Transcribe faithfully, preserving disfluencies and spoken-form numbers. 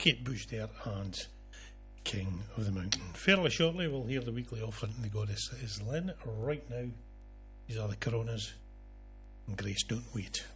Kate Bush there and King of the Mountain. Fairly shortly we'll hear the weekly offering to the goddess that is Lynn. Right now these are the Coronas and Grace Don't Wait.